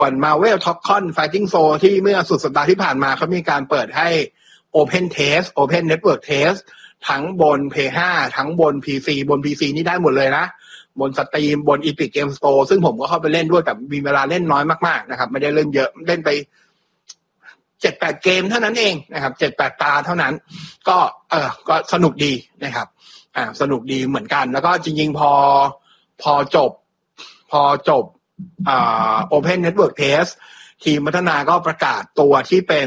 ส่วน Marvel Capcom Fighting Zone ที่เมื่อสุดสัปดาห์ที่ผ่านมาเขามีการเปิดให้ Open Test Open Network Test ทั้งบน PS5 ทั้งบน PC บน PC นี่ได้หมดเลยนะบนสตรีมบน Epic Game Store ซึ่งผมก็เข้าไปเล่นด้วยแต่มีเวลาเล่นน้อยมากๆนะครับไม่ได้เล่นเยอะเล่นไป 7-8 เกมเท่านั้นเองนะครับ 7-8 ตาเท่านั้นก็สนุกดีนะครับสนุกดีเหมือนกันแล้วก็จริงๆพอจบOpen Network Test ทีมพัฒนาก็ประกาศตัวที่เป็น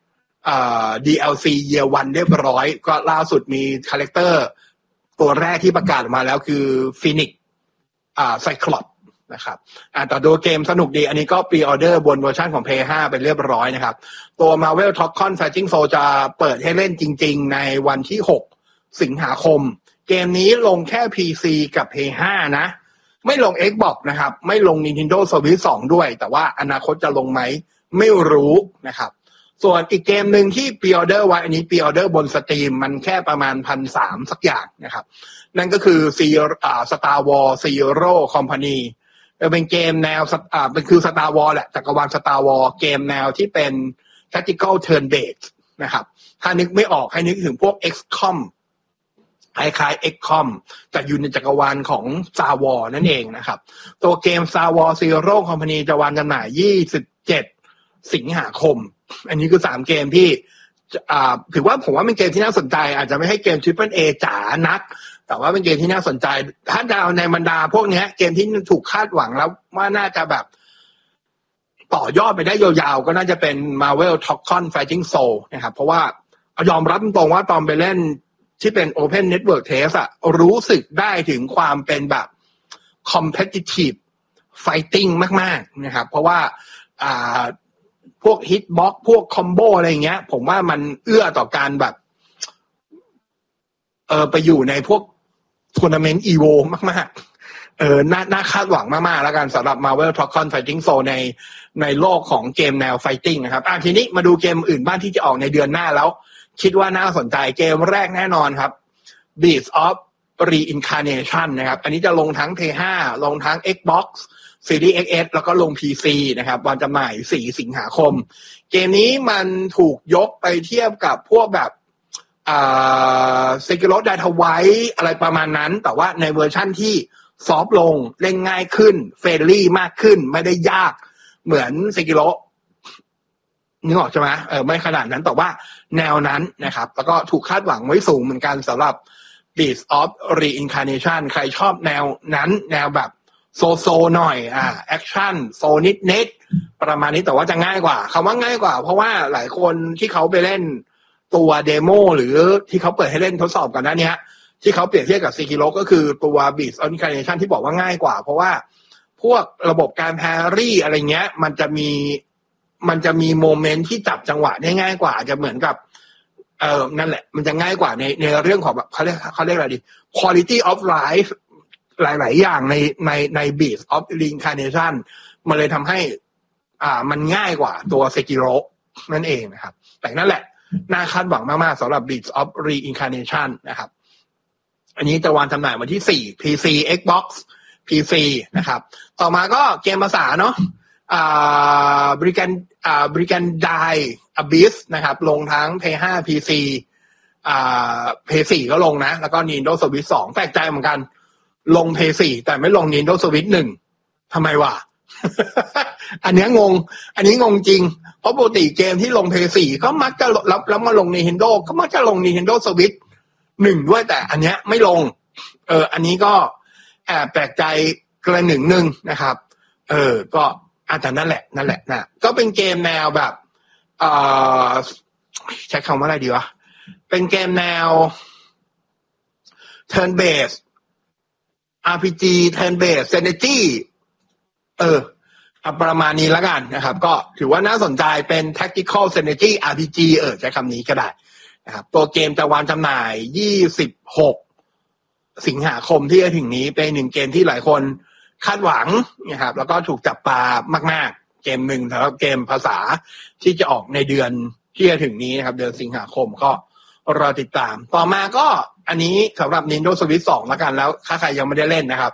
DLC Year 1 เรียบร้อยก็ล่าสุดมีคาแรคเตอร์ตัวแรกที่ประกาศออกมาแล้วคือ Phoenix Cyclops นะครับแต่ดูเกมสนุกดีอันนี้ก็พรีออเดอร์บนเวอร์ชันของ PS5 ไปเรียบร้อยนะครับตัว Marvel Capcom Fighting Zone จะเปิดให้เล่นจริงๆในวันที่6สิงหาคมเกมนี้ลงแค่ PC กับ PS5 นะไม่ลง Xbox นะครับไม่ลง Nintendo Switch 2 ด้วยแต่ว่าอนาคตจะลงไหมไม่รู้นะครับส่วนอีกเกมหนึ่งที่พรีออเดอร์ไว้อันนี้พรีออเดอร์บนสตรีมมันแค่ประมาณ 1,300 สักอย่างนะครับนั่นก็คือStar Wars Zero Company เป็นเกมแนวเป็นคือ Star Wars แหละจักรวาล Star Wars เกมแนวที่เป็น Tactical Turn Based นะครับถ้านึกไม่ออกให้นึกถึงพวก XCOM คล้ายๆ XCOM แต่อยู่ในจักรวาลของ Star Wars นั่นเองนะครับตัวเกม Star Wars Zero Company จะวางจำหน่าย27สิงหาคมอันนี้คือ3เกมที่ถือว่าผมว่าเป็นเกมที่น่าสนใจอาจจะไม่ให้เกม Triple A จ๋านักแต่ว่าเป็นเกมที่น่าสนใจถ้าดาวในบรรดาพวกนี้เกมที่ถูกคาดหวังแล้วว่าน่าจะแบบต่อยอดไปได้ยาวๆก็น่าจะเป็น Marvel Capcom Fighting Zone นะครับเพราะว่ายอมรับตรงๆว่าตอนไปเล่นที่เป็น Open Network Test รู้สึกได้ถึงความเป็นแบบ competitive fighting มากๆนะครับเพราะว่าพวก hitbox พวก combo อะไรอย่างเงี้ยผมว่ามันเอื้อต่อการแบบไปอยู่ในพวกทัวร์นาเมนต์ EVO มากๆน่าคาดหวังมากๆแล้วกันสำหรับ Marvel Capcom Fighting Zone ในโลกของเกมแนว fighting นะครับทีนี้มาดูเกมอื่นบ้างที่จะออกในเดือนหน้าแล้วคิดว่าน่าสนใจเกมแรกแน่นอนครับ Beast of Reincarnation นะครับอันนี้จะลงทั้ง PS5 ลงทั้ง Xbox Series XS แล้วก็ลง PC นะครับวันจำหน่าย4สิงหาคมเกมนี้มันถูกยกไปเทียบกับพวกแบบSekiro Dark Twice อะไรประมาณนั้นแต่ว่าในเวอร์ชั่นที่ซอฟต์ลงเล่นง่ายขึ้นเฟรนลี่มากขึ้นไม่ได้ยากเหมือนSekiroนึกออกใช่ไหมไม่ขนาดนั้นแต่ว่าแนวนั้นนะครับแล้วก็ถูกคาดหวังไว้สูงเหมือนกันสำหรับ Beast of Reincarnation ใครชอบแนวนั้นแนวแบบโซหน่อยแอคชั่นโซนิดประมาณนี้แต่ว่าจะง่ายกว่าคำว่าง่ายกว่าเพราะว่าหลายคนที่เขาไปเล่นตัวเดโมหรือที่เขาเปิดให้เล่นทดสอบกันนะเนี้ยที่เขาเปรียบเทียบกับSekiroก็คือตัว Beast of Reincarnation ที่บอกว่าง่ายกว่าเพราะว่าพวกระบบการแพรี่อะไรเงี้ยมันจะมีโมเมนต์ที่จับจังหวะได้ง่ายกว่าจะเหมือนกับนั่นแหละมันจะง่ายกว่าในเรื่องของแบบเขาเรียกอะไรดี quality of life หลายๆอย่างใน Beast of Reincarnation มันเลยทำให้มันง่ายกว่าตัวSekiroนั่นเองนะครับแต่นั่นแหละน่าคาดหวังมากๆสำหรับ Beast of Reincarnation นะครับอันนี้จะวางจำหน่ายวันที่4 PC Xbox PC นะครับต่อมาก็เกมภาษาเนาะBrigandine Abyss นะครับลงทั้ง PS5 PC PS4 ก็ลงนะแล้วก็ Nintendo Switch 2แปลกใจเหมือนกันลง PS4 แต่ไม่ลง Nintendo Switch 1ทำไมวะ อันนี้งงจริงเพราะปกติเกมที่ลง PS4 ก็มักจะแล้วมาลง Nintendo ก็มักจะลง Nintendo Switch 1ด้วยแต่อันเนี้ยไม่ลงอันนี้ก็แปลกใจกระหนึ่งนึงนะครับก็แต่นั่นแหละนะก็เป็นเกมแนวแบบใช้คำว่าอะไรดีวะเป็นเกมแนว turn based RPG turn based strategy ประมาณนี้แล้วกันนะครับก็ถือว่าน่าสนใจเป็น tactical strategy RPG ใช้คำนี้ก็ได้นะครับตัวเกมจะวางจำหน่าย26สิงหาคมที่จะถึงนี้เป็นหนึ่งเกมที่หลายคนคาดหวังนะครับแล้วก็ถูกจับตามากๆเกมหนึ่งสำหรับเกมภาษาที่จะออกในเดือนที่จะถึงนี้นะครับเดือนสิงหาคมก็รอติดตามต่อมาก็อันนี้สำหรับ Nintendo Switch 2แล้วกันแล้วถ้าใครยังไม่ได้เล่นนะครับ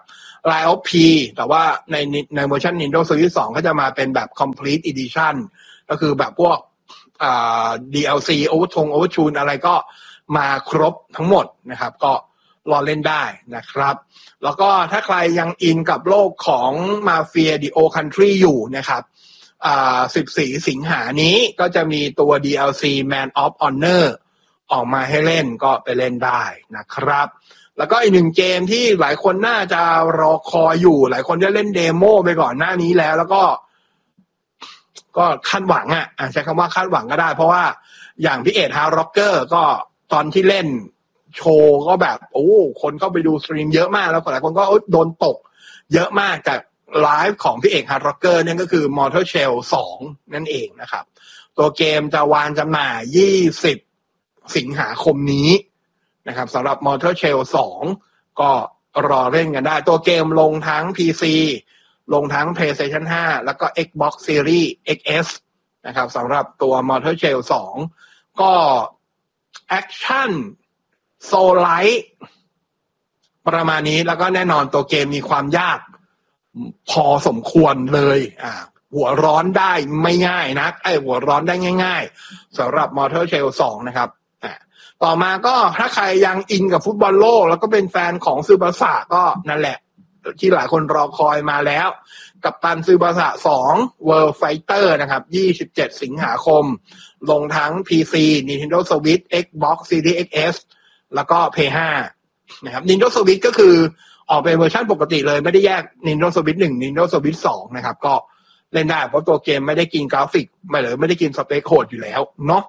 Line of P แต่ว่าในเวอร์ชัน Nintendo Switch 2ก็จะมาเป็นแบบ Complete Edition ก็คือแบบพวกDLC Overtune อะไรก็มาครบทั้งหมดนะครับก็รอเล่นได้นะครับแล้วก็ถ้าใครยังอินกับโลกของ Mafia The Old Country อยู่นะครับ14 สิงหานี้ก็จะมีตัว DLC Man of Honor ออกมาให้เล่นก็ไปเล่นได้นะครับแล้วก็อีกหนึ่งเกมที่หลายคนน่าจะรอคอยอยู่หลายคนได้เล่นเดโมไปก่อนหน้านี้แล้วก็คาดหวังใช้คำว่าคาดหวังก็ได้เพราะว่าอย่างพี่เอ็ดฮาร์ร็อกเกอร์ก็ตอนที่เล่นโชว์ก็แบบคนเข้าไปดูสตรีมเยอะมากแล้วหลายคนก็โดนตกเยอะมากจากไลฟ์ของพี่เอกฮาร์ร็อกเกอร์นั่นก็คือ Mortal Shell 2 นั่นเองนะครับตัวเกมจะวางจำหน่าย20 สิงหาคมนี้นะครับสำหรับ Mortal Shell 2 ก็รอเล่นกันได้ตัวเกมลงทั้ง PC ลงทั้ง PlayStation 5 แล้วก็ Xbox Series XS นะครับสำหรับตัว Mortal Shell 2 ก็แอคชั่นโซลไลท์ประมาณนี้แล้วก็แน่นอนตัวเกมมีความยากพอสมควรเลยหัวร้อนได้ไม่ง่ายนะหัวร้อนได้ง่ายๆสำหรับ Mortal Shell 2 นะครับต่อมาก็ถ้าใครยังอินกับฟุตบอลโลกแล้วก็เป็นแฟนของซึบาสะก็นั่นแหละที่หลายคนรอคอยมาแล้วกัปตันซึบาสะ2 World Fighter นะครับ27 สิงหาคมลงทั้ง PC Nintendo Switch Xbox Series XS แล้วก็ PS5 นะครับ Nintendo Switch ก็คือออกเป็นเวอร์ชันปกติเลยไม่ได้แยก Nintendo Switch 1 Nintendo Switch 2 นะครับก็เล่นได้เพราะตัวเกมไม่ได้กินกราฟิกไม่ได้กินสเปคโหดอยู่แล้วเนาะ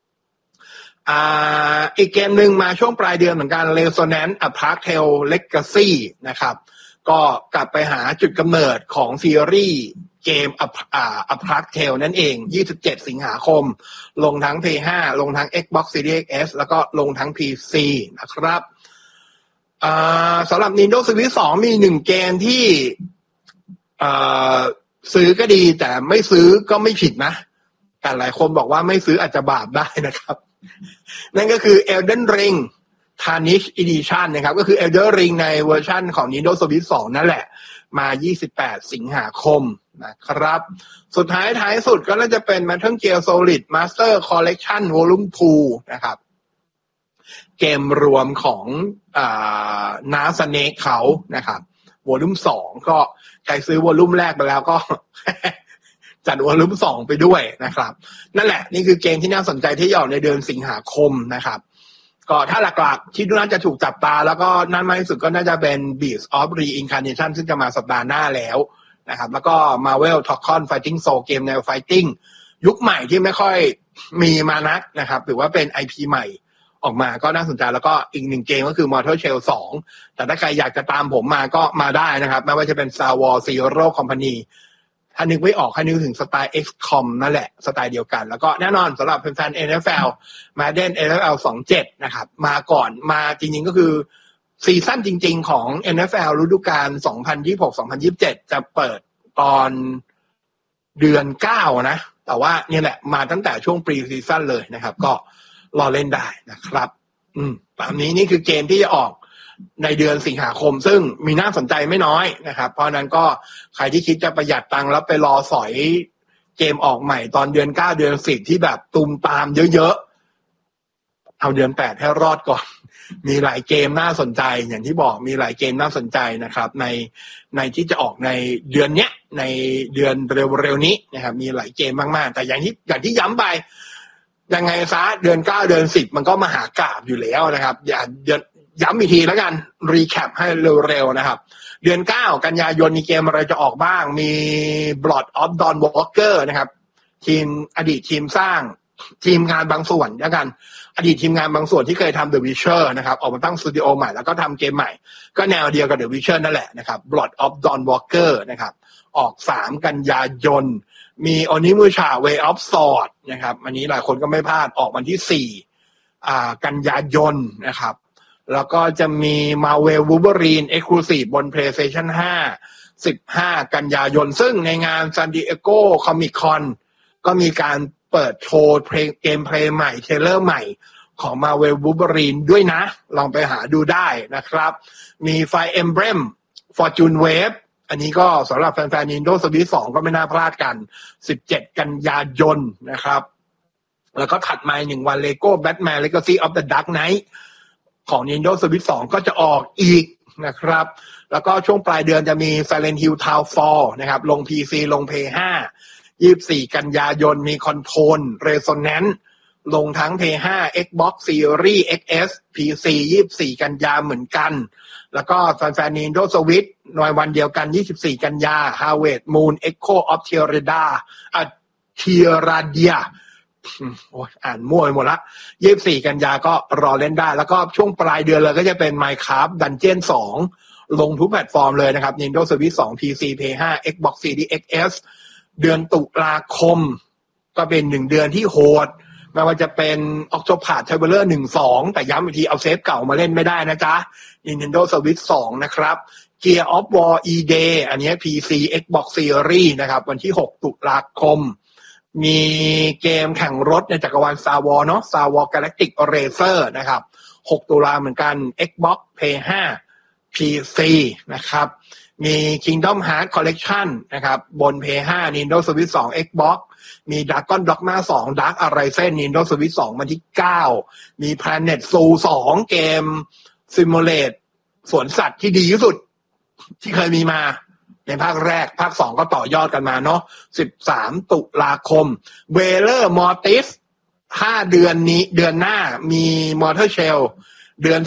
อีกเกมหนึ่งมาช่วงปลายเดือนเหมือนกัน Resonance A Plague Tale Legacy นะครับก็กลับไปหาจุดกำเนิดของซีรีส์เกมA Plague Tale นั่นเอง27 สิงหาคมลงทั้ง PS5 ลงทั้ง Xbox Series XS แล้วก็ลงทั้ง PC นะครับสำหรับ Nintendo Switch 2 มี1เกมที่ซื้อก็ดีแต่ไม่ซื้อก็ไม่ผิดนะแต่หลายคนบอกว่าไม่ซื้ออาจจะบาปได้นะครับนั่นก็คือ Elden Ring Tarnished Edition นะครับก็คือ Elden Ring ในเวอร์ชันของ Nintendo Switch 2 นั่นแหละมา28 สิงหาคมนะครับสุดท้ายสุดก็น่าจะเป็น Metal Gear Solid Master Collection Volume 2 นะครับเกมรวมของนาสเนคเขานะครับวอลุ่ม2ก็ใครซื้อวอลุ่มแรกไปแล้วก็ จัดวอลุ่ม2ไปด้วยนะครับนั่นแหละนี่คือเกมที่น่าสนใจที่ออกในเดือนสิงหาคมนะครับก็ถ้าหลักๆที่น่าจะถูกจับตาแล้วก็นั่นมากที่สุดก็น่าจะเป็น Beast of Reincarnation ซึ่งจะมาสัปดาห์หน้าแล้วนะครับแล้วก็ Marvel Capcom Fighting Soul เกมแนว Fighting ยุคใหม่ที่ไม่ค่อยมีมานักนะครับถือว่าเป็น IP ใหม่ออกมาก็น่าสนใจแล้วก็อีก1เกมก็คือ Mortal Shell 2 แต่ถ้าใครอยากจะตามผมมาก็มาได้นะครับไม่ว่าจะเป็น Star Wars Zero Company ถ้านึกไม่ออกให้นึกถึงสไตล์ XCOM นั่นแหละสไตล์เดียวกันแล้วก็แน่นอนสำหรับแฟน NFL Madden NFL 27 นะครับมาก่อนมาจริงๆก็คือซีซั่นจริงๆของ NFL ฤดูกาล 2026-2027 จะเปิดตอนเดือน 9 นะแต่ว่านี่แหละมาตั้งแต่ช่วง Pre-season เลยนะครับก็รอเล่นได้นะครับตามนี้นี่คือเกมที่จะออกในเดือนสิงหาคมซึ่งมีน่าสนใจไม่น้อยนะครับเพราะนั้นก็ใครที่คิดจะประหยัดตังค์แล้วไปรอสอยเกมออกใหม่ตอนเดือน9เดือน10ที่แบบตูมตามเยอะๆเอาเดือน8ให้รอดก่อนมีหลายเกมน่าสนใจอย่างที่บอกมีหลายเกมน่าสนใจนะครับในที่จะออกในเดือนเนี้ยในเดือนเร็วๆนี้นะครับมีหลายเกมมากๆแต่อย่างที่ย้ำไปยังไงซะเดือน9เดือน10มันก็มหากาพย์อยู่แล้วนะครับย้ำอีกทีแล้วกันรีแคปให้เร็วๆนะครับเดือน9กันยายนมีเกมอะไรจะออกบ้างมี Blood of Dawn Walker นะครับอดีตทีมสร้างทีมงานบางส่วนแล้วกันอดีตทีมงานบางส่วนที่เคยทำ The Witcher นะครับออกมาตั้งสตูดิโอใหม่แล้วก็ทำเกมใหม่ก็แนวเดียวกับ The Witcher นั่นแหละนะครับ Blood of Dawn Walker นะครับออก3กันยายนมีOnimusha Way of Sword นะครับอันนี้หลายคนก็ไม่พลาดออกวันที่4กันยายนนะครับแล้วก็จะมี Marvel Wolverine Exclusive บน PlayStation 5 15 กันยายนซึ่งในงาน San Diego Comic Con ก็มีการเปิดโชว์เกมเพลย์ใหม่เทรลเลอร์ใหม่ของ Marvel Wolverine ด้วยนะลองไปหาดูได้นะครับมี Fire Emblem Fortune Wave อันนี้ก็สำหรับแฟนๆ Nintendo Switch 2ก็ไม่น่าพลาดกัน17กันยายนนะครับแล้วก็ถัดมา1วัน Lego Batman Legacy of the Dark Knight ของ Nintendo Switch 2ก็จะออกอีกนะครับแล้วก็ช่วงปลายเดือนจะมี Silent Hill Town Fall นะครับลง PC ลง PS5 24กันยายนมี Control Resonance ลงทั้ง PS5 Xbox Series XS PC 24กันยาเหมือนกันแล้วก็แฟนๆ Nintendo Switch ในวันเดียวกัน24กันยา Harvest Moon Echo of Terradia โอ้ยอ่านมั่วไปหมดละ24กันยาก็รอเล่นได้แล้วก็ช่วงปลายเดือนเลยก็จะเป็น Minecraft Dungeon 2 ลงทุกแพลตฟอร์มเลยนะครับ Nintendo Switch 2 PC PS5 Xbox Series XS เดือนตุลาคมก็เป็น1เดือนที่โหดไม่ว่าจะเป็น Octopath Traveler 1-2 แต่ย้ำอีกทีเอาเซฟเก่ามาเล่นไม่ได้นะจ๊ะ Nintendo Switch 2 นะครับ Gear of War E-Day อันนี้ PC Xbox Series นะครับวันที่6ตุลาคมมีเกมแข่งรถในจักรวาล Star Wars เนาะ Star Wars Galactic Racer นะครับ6ตุลาเหมือนกัน Xbox PS5 PC นะครับมี Kingdom Hearts Collection นะครับบน PS5 Nintendo Switch 2 Xbox มี Dragon Dogma 2 Dark Arisen Nintendo Switch 2 วันที่9มี Planet Zoo 2 เกม Simulate สวนสัตว์ที่ดีที่สุดที่เคยมีมาในภาคแรกภาค2ก็ต่อยอดกันมาเนาะ13ตุลาคม Valor Mortis 5เดือนนี้เดือนหน้ามี Mortal Shell เดือน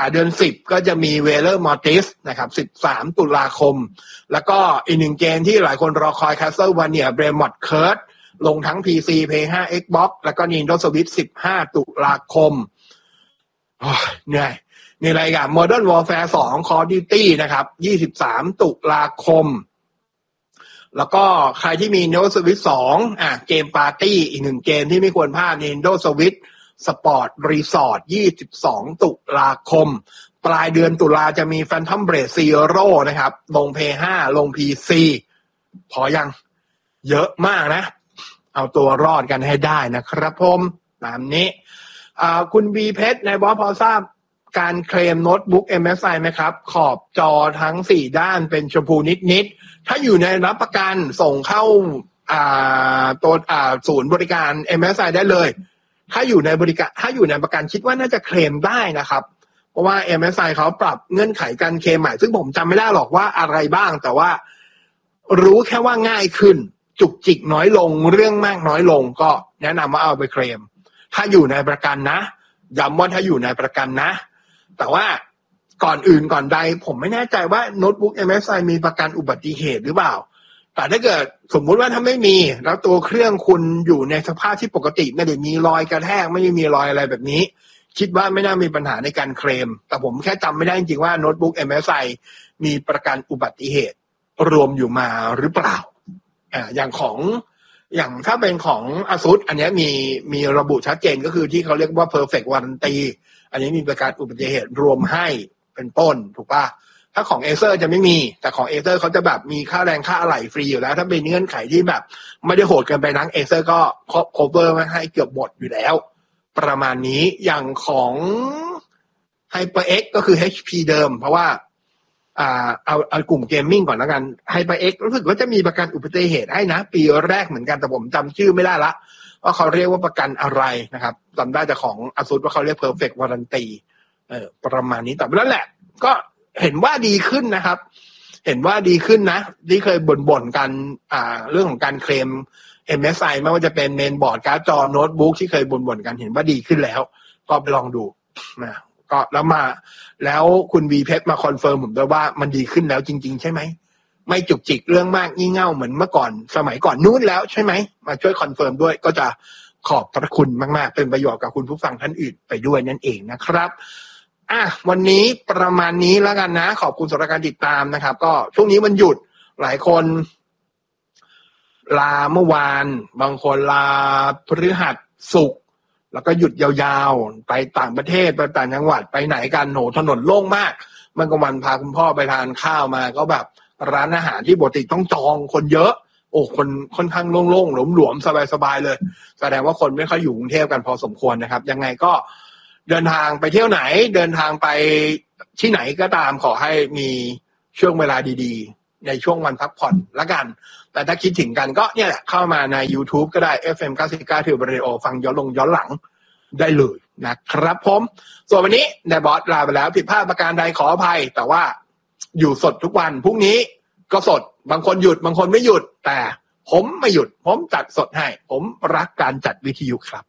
10ก็จะมี Valor Mortis นะครับ13ตุลาคมแล้วก็อีกหนึ่งเกมที่หลายคนรอคอย Castlevania Bremont Curse ลงทั้ง PC PS5 Xbox แล้วก็ Nintendo Switch 15ตุลาคมเหนื่อยมีอะไรกัน Modern Warfare 2 Call of Duty นะครับ23ตุลาคมแล้วก็ใครที่มี Nintendo Switch 2เกมปาร์ตี้อีกหนึ่งเกมที่ไม่ควรพลาด Nintendo Switch Sport Resort 22ตุลาคมปลายเดือนตุลาจะมี Phantom Blade Zero นะครับลง PS5 ลง PC พอยังเยอะมากนะเอาตัวรอดกันให้ได้นะครับผมตามนี้คุณบีเพชรในบอสพอทราบการเคลมโน้ตบุ๊ก MSI ไหมครับขอบจอทั้ง4ด้านเป็นชมพูนิดๆถ้าอยู่ในรับประกันส่งเข้าตัวศูนย์บริการ MSI ได้เลยถ้าอยู่ในประกันคิดว่าน่าจะเคลมได้นะครับเพราะว่า MSI เขาปรับเงื่อนไขการเคลมใหม่ซึ่งผมจำไม่ได้หรอกว่าอะไรบ้างแต่ว่ารู้แค่ว่าง่ายขึ้นจุกจิกน้อยลงเรื่องมากน้อยลงก็แนะนำว่าเอาไปเคลมถ้าอยู่ในประกันนะย้ำว่าถ้าอยู่ในประกันนะแต่ว่าก่อนอื่นก่อนใดผมไม่แน่ใจว่าโน้ตบุ๊ก MSI มีประกันอุบัติเหตุหรือเปล่าแต่ถ้าเกิดสมมุติว่าถ้าไม่มีแล้วตัวเครื่องคุณอยู่ในสภาพที่ปกติไม่ได้มีรอยกระแทกไม่ได้มีรอยอะไรแบบนี้คิดว่าไม่น่ามีปัญหาในการเคลมแต่ผมแค่จำไม่ได้จริงๆว่าโน้ตบุ๊ก MSI มีประกันอุบัติเหตุรวมอยู่มาหรือเปล่าอย่างถ้าเป็นของ ASUS อันนี้มีระบุชัดเจนก็คือที่เขาเรียกว่า perfect warranty อันนี้มีประกันอุบัติเหตุรวมให้เป็นต้นถูกป่ะถ้าของ Acer จะไม่มีแต่ของ Acer เขาจะแบบมีค่าแรงค่าอะไหล่ฟรีอยู่แล้วถ้าเป็นเงื่อนไขที่แบบไม่ได้โหดเกินไปนัก Acer ก็ cover มาให้เกือบหมดอยู่แล้วประมาณนี้อย่างของ HyperX ก็คือ HP เดิมเพราะว่าเอากลุ่มเกมมิ่งก่อนแล้วกัน HyperX รู้สึกว่าจะมีประกันอุบัติเหตุให้นะปีแรกเหมือนกันแต่ผมจำชื่อไม่ได้ละว่าเขาเรียกว่าประกันอะไรนะครับจำได้แต่ของ ASUS ว่าเขาเรียก Perfect Warranty ประมาณนี้แต่แล้วแหละก็เห็นว่าดีขึ้นนะครับเห็นว่าดีขึ้นนะที่เคยบ่นกันเรื่องของการเคลม MSI ไม่ว่าจะเป็นเมนบอร์ดการ์ดจอโน้ตบุ๊กที่เคยบ่นกันเห็นว่าดีขึ้นแล้วก็ไปลองดูนะก็แล้วคุณวีเพชรมาคอนเฟิร์มผมด้วยว่ามันดีขึ้นแล้วจริงๆใช่ไหมไม่จุกจิกเรื่องมากงี่เง่าเหมือนเมื่อก่อนสมัยก่อนนู้นแล้วใช่ไหมมาช่วยคอนเฟิร์มด้วยก็จะขอบพระคุณมากๆเป็นประโยชน์กับคุณผู้ฟังท่านอื่นไปด้วยนั่นเองนะครับวันนี้ประมาณนี้แล้วกันนะขอบคุณสำหรับการติดตามนะครับก็ช่วงนี้มันหยุดหลายคนลาเมื่อวานบางคนลาพฤหัสศุกร์แล้วก็หยุดยาวๆไปต่างประเทศไปต่างจังหวัดไปไหนกันโหถนนโล่งมากเมื่อกลางวันพาคุณพ่อไปทานข้าวมาก็แบบร้านอาหารที่ปกติต้องจองคนเยอะคนค่อนข้างโล่งๆหลวมๆสบายๆเลยแสดงว่าคนไม่ค่อยอยู่กรุงเทพกันพอสมควรนะครับยังไงก็เดินทางไปเที่ยวไหนเดินทางไปที่ไหนก็ตามขอให้มีโช่วงเวลาดีๆในช่วงวันพักผ่อนละกันแต่ถ้าคิดถึงกันก็เนี่ยแหละเข้ามาใน YouTube ก็ได้ FM 99 True Radio ฟังย้อนหลังได้เลยนะครับผมส่วนวันนี้นายบอสลาไปแล้วผิดพลาดประการใดขออภัยแต่ว่าอยู่สดทุกวันพรุ่งนี้ก็สดบางคนหยุดบางคนไม่หยุดแต่ผมไม่หยุดผมจัดสดให้ผมรักการจัดวิทยุครับ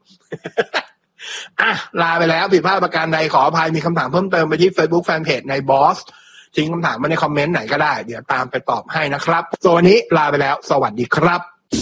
ลาไปแล้วผิดพลาดประการใดขออภัยมีคำถามเพิ่มเติมไปที่ Facebook Fanpage ในบอสทิ้งคำถามมาในคอมเมนต์ไหนก็ได้เดี๋ยวตามไปตอบให้นะครับส่วนวันนี้ลาไปแล้วสวัสดีครับ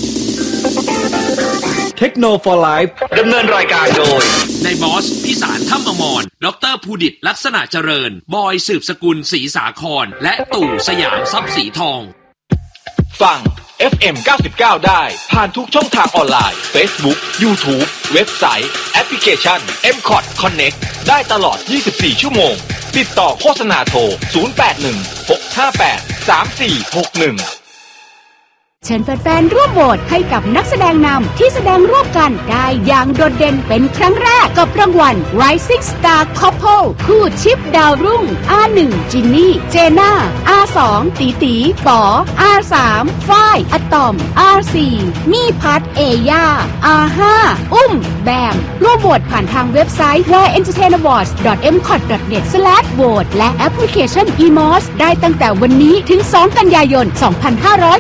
เทคโนโลยีไลฟ์ดำเนินรายการโดยนายบอสพิสารถ้ำอมรดรภูดิตลักษณะเจริญบอยสืบสกุลศรีสาครและตู่สยามทรัพย์สีทองฟัง FM 99 ได้ผ่านทุกช่องทางออนไลน์ Facebook YouTube เว็บไซต์แอปพลิเคชัน MCOT Connect ได้ตลอด 24 ชั่วโมงติดต่อโฆษณาโทร 0816583461 เชิญแฟนๆร่วมโหวตให้กับนักแสดงนำที่แสดงร่วมกันได้อย่างโดดเด่นเป็นครั้งแรกกับรางวัล Rising Star Couple คู่ชิปดาวรุ่ง R1 จินนี่เจน่า R2 ตีตีป๋อ R3 ฝ้ายอะตอม R4 มี่พัทเอย่า R5 อุ้มแบมร่วมโหวตผ่านทางเว็บไซต์ www.entertainawards.mcot.net/vote และแอปพลิเคชัน eMOS ได้ตั้งแต่วันนี้ถึง2 กันยายน 2500